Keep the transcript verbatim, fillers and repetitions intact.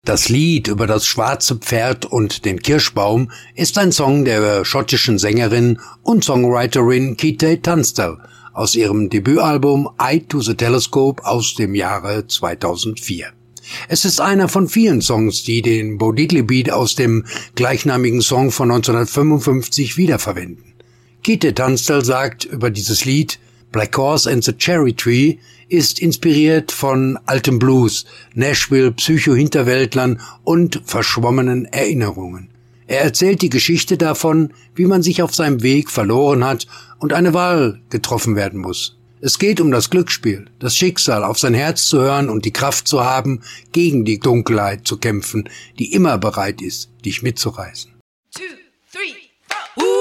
Das Lied über das schwarze Pferd und den Kirschbaum ist ein Song der schottischen Sängerin und Songwriterin Kate Tunstall aus ihrem Debütalbum Eye to the Telescope aus dem Jahre zweitausendvier. Es ist einer von vielen Songs, die den Bo Diddley Beat aus dem gleichnamigen Song von neunzehnhundertfünfundfünfzig wiederverwenden. Kate Tunstall sagt über dieses Lied: Black Horse and the Cherry Tree ist inspiriert von altem Blues, Nashville, Psycho-Hinterwäldlern und verschwommenen Erinnerungen. Er erzählt die Geschichte davon, wie man sich auf seinem Weg verloren hat und eine Wahl getroffen werden muss. Es geht um das Glücksspiel, das Schicksal, auf sein Herz zu hören und die Kraft zu haben, gegen die Dunkelheit zu kämpfen, die immer bereit ist, dich mitzureißen.